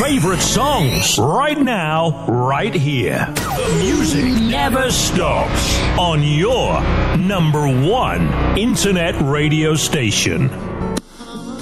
favorite songs right now, right here. The music never stops on your number one internet radio station.